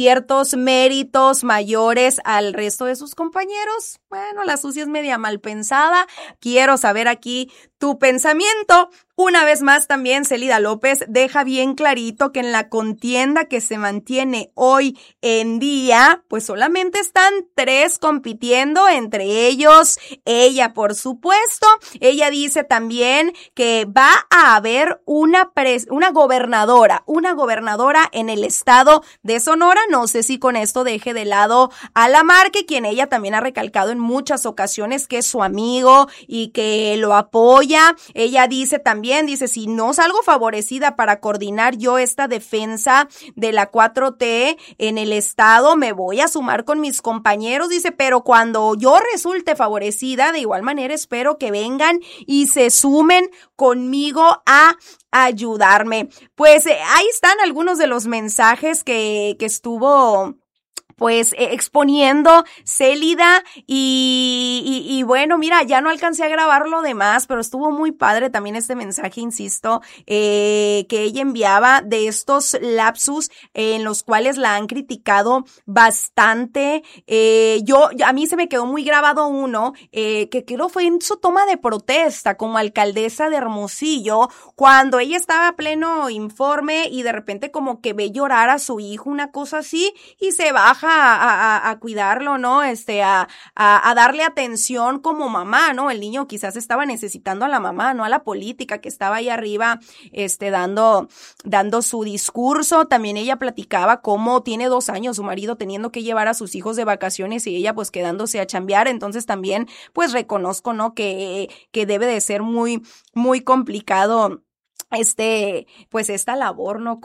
ciertos méritos mayores al resto de sus compañeros. Bueno, la Susi es media mal pensada. Quiero saber aquí tu pensamiento. Una vez más también Célida López deja bien clarito que en la contienda que se mantiene hoy en día, pues solamente están 3 compitiendo, entre ellos ella, por supuesto. Ella dice también que va a haber una gobernadora en el estado de Sonora. No sé si con esto deje de lado a Lamarque, quien ella también ha recalcado en muchas ocasiones que es su amigo y que lo apoya. Ella dice también, si no salgo favorecida para coordinar yo esta defensa de la 4T en el estado, me voy a sumar con mis compañeros, dice, pero cuando yo resulte favorecida, de igual manera espero que vengan y se sumen conmigo a ayudarme. Pues ahí están algunos de los mensajes que estuvo pues exponiendo Célida y bueno, mira, ya no alcancé a grabar lo demás, pero estuvo muy padre también este mensaje, insisto, que ella enviaba de estos lapsus en los cuales la han criticado bastante. A mí se me quedó muy grabado uno, que creo fue en su toma de protesta como alcaldesa de Hermosillo, cuando ella estaba a pleno informe y de repente como que ve llorar a su hijo, una cosa así, y se baja a cuidarlo, ¿no? A darle atención como mamá, ¿no? El niño quizás estaba necesitando a la mamá, no a la política que estaba ahí arriba, dando su discurso. También ella platicaba cómo tiene 2 años su marido teniendo que llevar a sus hijos de vacaciones y ella pues quedándose a chambear. Entonces también pues reconozco, ¿no? Que debe de ser muy, muy complicado pues esta labor, ¿no?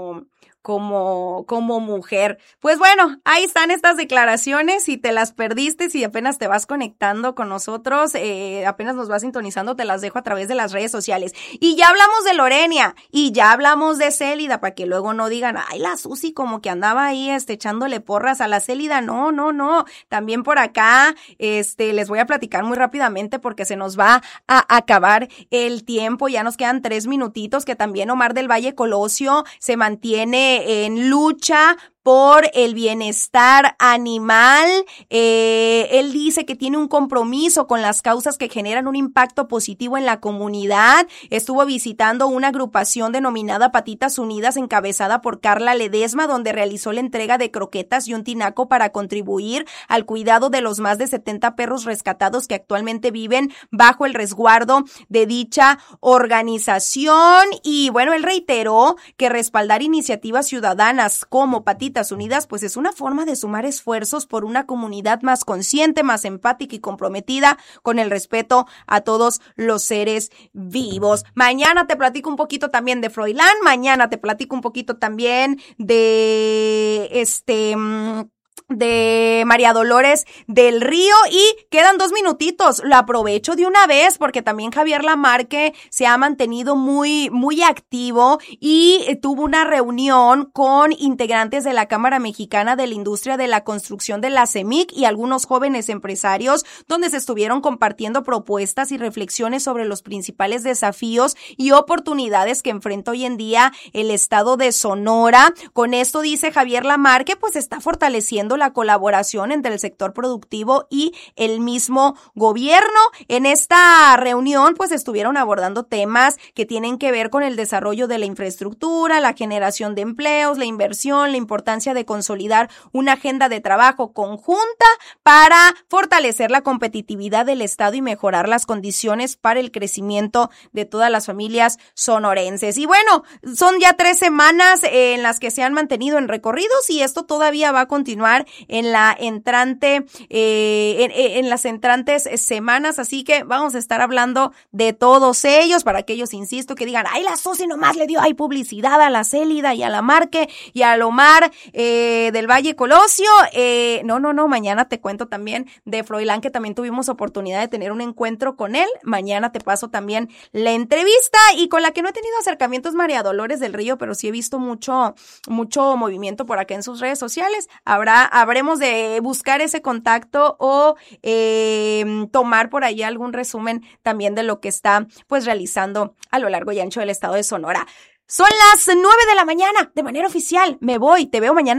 Como mujer. Pues bueno, ahí están estas declaraciones. Si te las perdiste, si apenas te vas conectando con nosotros, apenas nos vas sintonizando, te las dejo a través de las redes sociales. Y ya hablamos de Lorenia y ya hablamos de Célida, para que luego no digan, ay, la Susi como que andaba ahí echándole porras a la Célida. No. También por acá les voy a platicar muy rápidamente porque se nos va a acabar el tiempo. Ya nos quedan 3 minutitos, que también Omar del Valle Colosio se mantiene en lucha por el bienestar animal. Él dice que tiene un compromiso con las causas que generan un impacto positivo en la comunidad. Estuvo visitando una agrupación denominada Patitas Unidas, encabezada por Carla Ledesma, donde realizó la entrega de croquetas y un tinaco para contribuir al cuidado de los más de 70 perros rescatados que actualmente viven bajo el resguardo de dicha organización. Y bueno, él reiteró que respaldar iniciativas ciudadanas como Patitas Unidas pues es una forma de sumar esfuerzos por una comunidad más consciente, más empática y comprometida con el respeto a todos los seres vivos. Mañana te platico un poquito también de Froilán, mañana te platico un poquito también de María Dolores del Río y quedan 2 minutitos. Lo aprovecho de una vez porque también Javier Lamarque se ha mantenido muy, muy activo y tuvo una reunión con integrantes de la Cámara Mexicana de la Industria de la Construcción de la CEMIC y algunos jóvenes empresarios, donde se estuvieron compartiendo propuestas y reflexiones sobre los principales desafíos y oportunidades que enfrenta hoy en día el estado de Sonora. Con esto, dice Javier Lamarque, pues está fortaleciendo la colaboración entre el sector productivo y el mismo gobierno. En esta reunión pues estuvieron abordando temas que tienen que ver con el desarrollo de la infraestructura, la generación de empleos, la inversión, la importancia de consolidar una agenda de trabajo conjunta para fortalecer la competitividad del estado y mejorar las condiciones para el crecimiento de todas las familias sonorenses. Y bueno, son ya 3 semanas en las que se han mantenido en recorridos y esto todavía va a continuar en las entrantes semanas, así que vamos a estar hablando de todos ellos, para aquellos, insisto, que digan, ay, la Susi nomás le dio publicidad a la Célida y a Lamarque y a Omar del Valle Colosio. No, mañana te cuento también de Froilán, que también tuvimos oportunidad de tener un encuentro con él. Mañana te paso también la entrevista, y con la que no he tenido acercamientos María Dolores del Río, pero sí he visto mucho movimiento por acá en sus redes sociales. Habremos de buscar ese contacto o tomar por ahí algún resumen también de lo que está pues realizando a lo largo y ancho del estado de Sonora. Son las 9 de la mañana, de manera oficial. Me voy, te veo mañana.